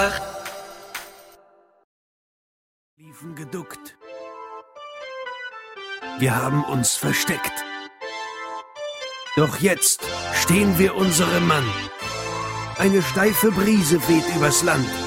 Liefen geduckt. Wir haben uns versteckt. Doch jetzt stehen wir unserem Mann. Eine steife Brise weht übers Land.